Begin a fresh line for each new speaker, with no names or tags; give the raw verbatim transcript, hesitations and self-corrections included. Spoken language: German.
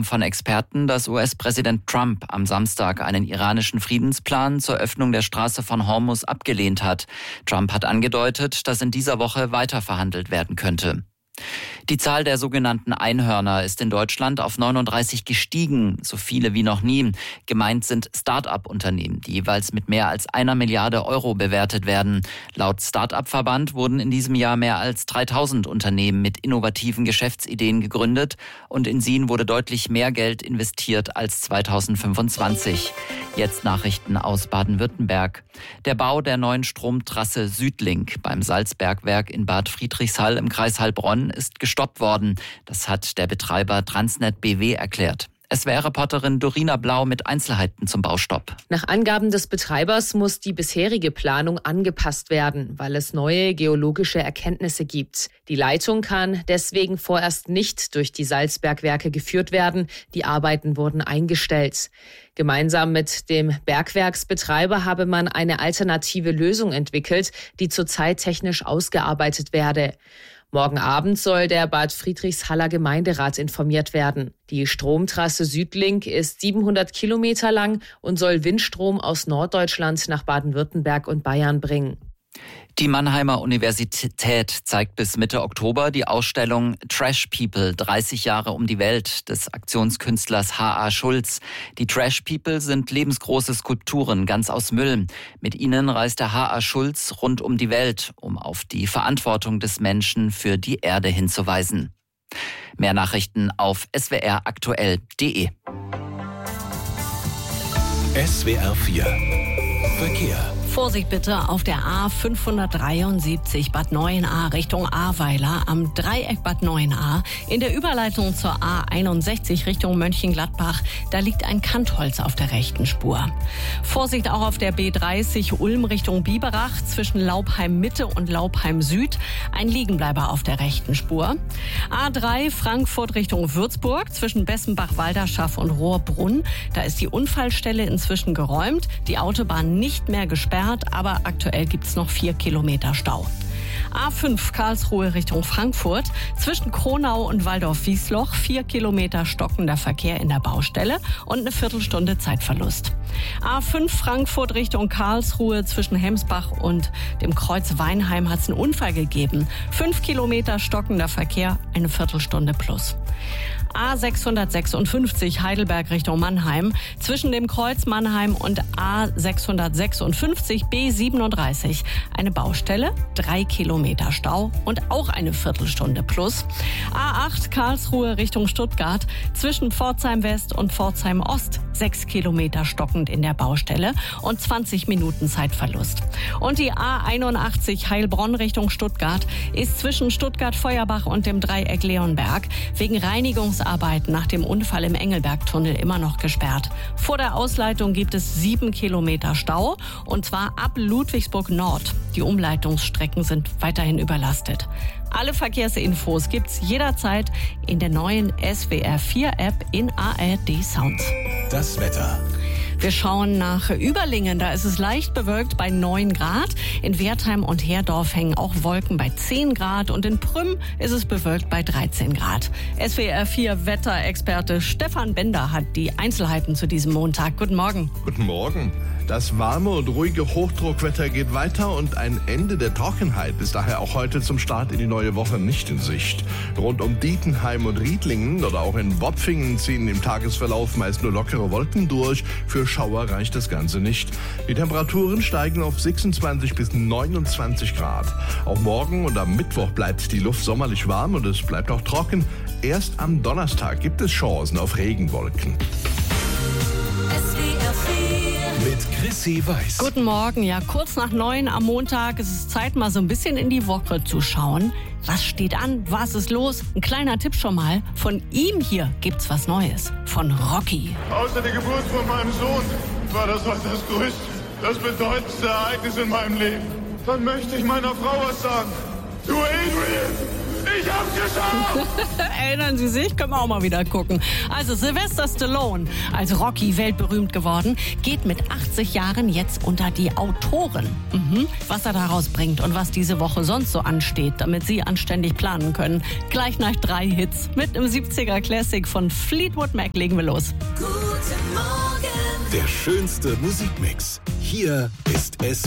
ergeben von Experten, dass U S-Präsident Trump am Samstag einen iranischen Friedensplan zur Öffnung der Straße von Hormuz abgelehnt hat. Trump hat angedeutet, dass in dieser Woche weiter verhandelt werden könnte. Die Zahl der sogenannten Einhörner ist in Deutschland auf neununddreißig gestiegen, so viele wie noch nie. Gemeint sind Start-up-Unternehmen, die jeweils mit mehr als einer Milliarde Euro bewertet werden. Laut Start-up-Verband wurden in diesem Jahr mehr als dreitausend Unternehmen mit innovativen Geschäftsideen gegründet und in sie wurde deutlich mehr Geld investiert als zweitausendfünfundzwanzig. Jetzt Nachrichten aus Baden-Württemberg. Der Bau der neuen Stromtrasse Südlink beim Salzbergwerk in Bad Friedrichshall im Kreis Heilbronn ist gestoppt worden. Das hat der Betreiber Transnet B W erklärt. S W R-Reporterin Dorina Blau mit Einzelheiten zum Baustopp.
Nach Angaben des Betreibers muss die bisherige Planung angepasst werden, weil es neue geologische Erkenntnisse gibt. Die Leitung kann deswegen vorerst nicht durch die Salzbergwerke geführt werden. Die Arbeiten wurden eingestellt. Gemeinsam mit dem Bergwerksbetreiber habe man eine alternative Lösung entwickelt, die zurzeit technisch ausgearbeitet werde. Morgen Abend soll der Bad Friedrichshaller Gemeinderat informiert werden. Die Stromtrasse Südlink ist siebenhundert Kilometer lang und soll Windstrom aus Norddeutschland nach Baden-Württemberg und Bayern bringen.
Die Mannheimer Universität zeigt bis Mitte Oktober die Ausstellung Trash People, dreißig Jahre um die Welt des Aktionskünstlers H A. Schulz. Die Trash People sind lebensgroße Skulpturen, ganz aus Müll. Mit ihnen reist der H A. Schulz rund um die Welt, um auf die Verantwortung des Menschen für die Erde hinzuweisen. Mehr Nachrichten auf s w r aktuell punkt d e.
S W R vier Verkehr.
Vorsicht bitte auf der A fünfhundertdreiundsiebzig Bad Neuenahr Richtung Ahrweiler am Dreieck Bad Neuenahr. In der Überleitung zur A einundsechzig Richtung Mönchengladbach, da liegt ein Kantholz auf der rechten Spur. Vorsicht auch auf der B dreißig Ulm Richtung Biberach zwischen Laubheim Mitte und Laubheim Süd. Ein Liegenbleiber auf der rechten Spur. A drei Frankfurt Richtung Würzburg zwischen Bessenbach-Walderschaff und Rohrbrunn. Da ist die Unfallstelle inzwischen geräumt, die Autobahn nicht mehr gesperrt, aber aktuell gibt es noch vier Kilometer Stau. A fünf Karlsruhe Richtung Frankfurt. Zwischen Kronau und Waldorf-Wiesloch vier Kilometer stockender Verkehr in der Baustelle und eine Viertelstunde Zeitverlust. A fünf Frankfurt Richtung Karlsruhe zwischen Hemsbach und dem Kreuz Weinheim hat es einen Unfall gegeben. Fünf Kilometer stockender Verkehr, eine Viertelstunde plus. A sechshundertsechsundfünfzig Heidelberg Richtung Mannheim. Zwischen dem Kreuz Mannheim und A sechshundertsechsundfünfzig B siebenunddreißig. Eine Baustelle, drei Kilometer Stau und auch eine Viertelstunde plus. A acht Karlsruhe Richtung Stuttgart. Zwischen Pforzheim West und Pforzheim Ost. Sechs Kilometer stockend in der Baustelle und zwanzig Minuten Zeitverlust. Und die A einundachtzig Heilbronn Richtung Stuttgart ist zwischen Stuttgart-Feuerbach und dem Dreieck Leonberg wegen Reinigungsarbeiten nach dem Unfall im Engelbergtunnel immer noch gesperrt. Vor der Ausleitung gibt es sieben Kilometer Stau und zwar ab Ludwigsburg Nord. Die Umleitungsstrecken sind weiterhin überlastet. Alle Verkehrsinfos gibt's jederzeit in der neuen S W R vier App in A R D Sounds.
Das Wetter.
Wir schauen nach Überlingen. Da ist es leicht bewölkt bei neun Grad. In Wertheim und Herdorf hängen auch Wolken bei zehn Grad. Und in Prüm ist es bewölkt bei dreizehn Grad. S W R vier Wetterexperte Stefan Bender hat die Einzelheiten zu diesem Montag. Guten Morgen.
Guten Morgen. Das warme und ruhige Hochdruckwetter geht weiter und ein Ende der Trockenheit ist daher auch heute zum Start in die neue Woche nicht in Sicht. Rund um Dietenheim und Riedlingen oder auch in Bopfingen ziehen im Tagesverlauf meist nur lockere Wolken durch. Für Schauer reicht das Ganze nicht. Die Temperaturen steigen auf sechsundzwanzig bis neunundzwanzig Grad. Auch morgen und am Mittwoch bleibt die Luft sommerlich warm und es bleibt auch trocken. Erst am Donnerstag gibt es Chancen auf Regenwolken.
Mit Chrissy Weiß.
Guten Morgen. Ja, kurz nach neun am Montag ist es Zeit, mal so ein bisschen in die Woche zu schauen. Was steht an? Was ist los? Ein kleiner Tipp schon mal. Von ihm hier gibt's was Neues. Von Rocky.
Außer der Geburt von meinem Sohn war das heute das größte, das bedeutendste Ereignis in meinem Leben. Dann möchte ich meiner Frau was sagen. Du, Adrian! Ich hab's geschafft!
Erinnern Sie sich? Können wir auch mal wieder gucken. Also Sylvester Stallone, als Rocky weltberühmt geworden, geht mit achtzig Jahren jetzt unter die Autoren. Mhm. Was er daraus bringt und was diese Woche sonst so ansteht, damit Sie anständig planen können. Gleich nach drei Hits mit einem siebziger Classic von Fleetwood Mac legen wir los.
Der schönste Musikmix. Hier ist es